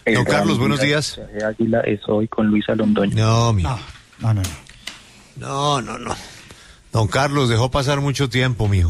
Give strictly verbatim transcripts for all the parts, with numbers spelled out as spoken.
El Don Carlos, gran buenos día días. del Fichaje Águila es hoy con Luisa Londoño. No, mijo. No, no, no, no. No, no, no. Don Carlos, dejó pasar mucho tiempo, mijo.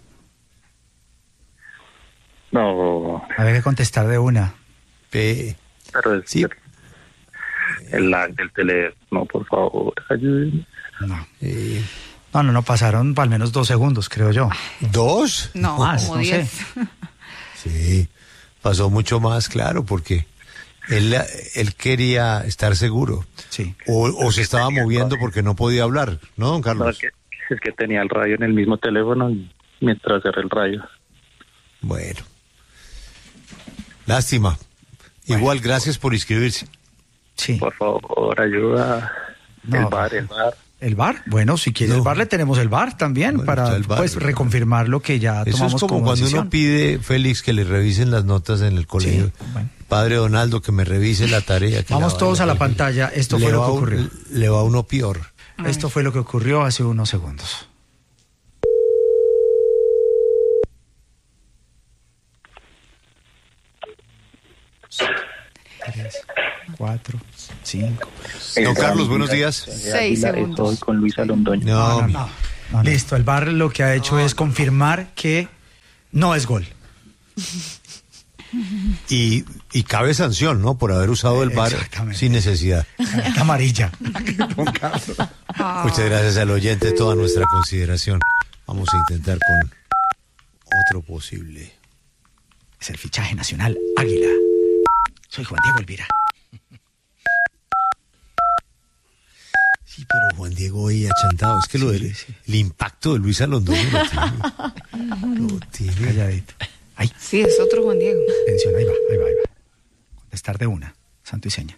No, Había que contestar de una. Pe- pero es Sí. el lag del teléfono, por favor, ayúdenme. No. eh, No, no, no, pasaron al menos dos segundos, creo yo. ¿Dos? No, Más, como no sé. diez. Sí, pasó mucho más, claro, porque él, él quería estar seguro. Sí. O, o se estaba moviendo porque no podía hablar, ¿no, don No, Carlos? es, que, es que tenía el radio en el mismo teléfono y mientras cerré el radio. Bueno. Lástima. Igual, gracias por inscribirse. Sí. Por favor, ayuda. No. El bar, el bar. ¿El bar? Bueno, si quiere No. el bar, le tenemos el bar también Bueno, para está el bar. pues reconfirmar lo que ya Eso tomamos es como, cuando decisión. uno pide, Félix, que le revisen las notas en el colegio. Sí, bueno. Padre Donaldo, que me revise la tarea. que Vamos la todos vaya a la corregir. pantalla. Esto Le fue lo va que un- ocurrió. Le va a uno peor. Esto fue lo que ocurrió hace unos segundos. Tres, cuatro, cinco. El Don gran Carlos, buenos día días. del Fichaje Seis Águila es segundos. hoy con Luisa Londoño. No, No, mi- no, no, no. Listo, el bar lo que ha hecho es confirmar que no es gol. Y, y cabe sanción, ¿no? Por haber usado el bar Exactamente. sin necesidad. Amarilla. Muchas gracias al oyente, toda nuestra consideración. Vamos a intentar con otro posible. Es el fichaje nacional Águila. Soy Juan Diego Elvira. Sí, pero Juan Diego hoy achantado. Es que lo Sí, del sí. el impacto de Luisa Londoño lo tiene. Lo tiene. Calladito. Ay, Sí, es otro Juan Diego. atención, ahí va, ahí va, ahí va. Contestar de una, santo y seña.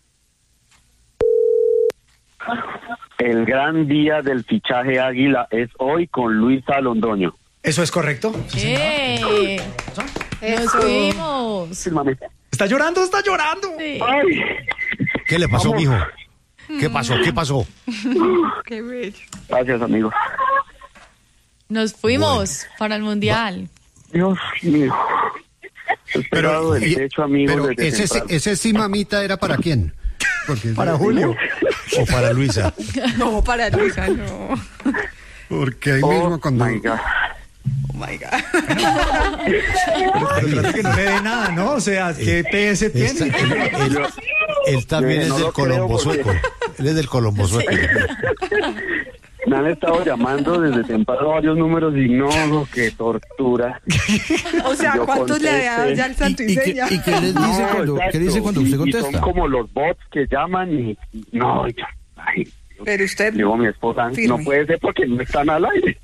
El gran día del fichaje Águila es hoy con Luisa Londoño. ¿Eso es correcto? ¡Eh! ¡Nos fuimos! Fírmame. ¿Está llorando? ¿Está llorando? Sí. Ay, ¿Qué le pasó, Vamos. mijo? ¿Qué pasó? ¿Qué pasó? Qué bello. gracias, amigo. Nos fuimos para el mundial. Dios mío. Esperado del y- techo, amigo. pero desde ese, temprano. ese sí, mamita, ¿era para quién? Porque Para Julio. ¿O para Luisa? No, para Luisa, no. Porque ahí Oh, mismo cuando... my God. Oh my God. Pero trate que no le dé nada, ¿no? O sea, ¿qué P S Esta- tiene? él, él- él también Yo es no del lo creo Colombo porque- sueco. Él es del Colombo sueco. Me han estado llamando desde temprano varios números y no, qué tortura. O sea, Yo ¿cuántos le había dado contesté. ya el santo y, ¿Y, y qué, seña? y qué les dice No, cuando, exacto. qué dice cuando usted Y- y contesta? son como los bots que llaman y y no, ya, ay, Pero usted... le digo a mi esposa, Firme. no puede ser porque no están al aire.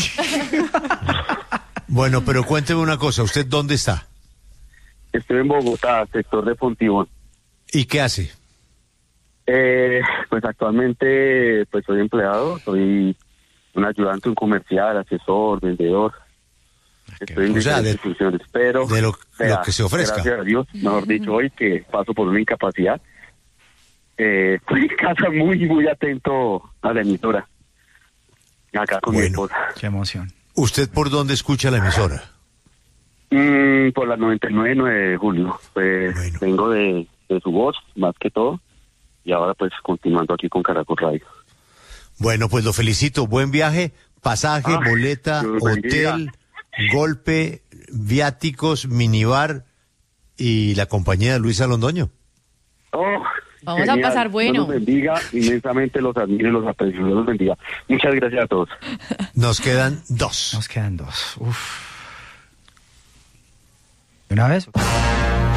Bueno, pero cuénteme una cosa. ¿Usted dónde está? Estoy en Bogotá, sector de Fontibón. ¿Y qué hace? Eh, pues actualmente pues soy empleado, soy un ayudante, un comercial, asesor, vendedor. Estoy en O sea, diferentes de- instituciones, pero de lo- lo que se ofrezca. Gracias a Dios, mejor dicho, hoy que paso por una incapacidad, eh, estoy en casa muy, muy atento a la emisora. Acá con Bueno. mi esposa. Qué emoción. ¿Usted por dónde escucha la emisora? Mm, por la noventa y nueve nueve de julio. Pues Bueno. vengo de, de su voz, más que todo, y ahora pues continuando aquí con Caracol Radio. Bueno, pues lo felicito. Buen viaje, pasaje, Ah, boleta, Dios bendiga. hotel, golpe, viáticos, minibar y la compañía de Luisa Londoño. Oh, Vamos a genial. pasar bueno. Dios los bendiga, inmensamente los admiro y los aprecio. Dios los bendiga. Muchas gracias a todos. Nos quedan dos. Nos quedan dos. Uf. ¿De una vez?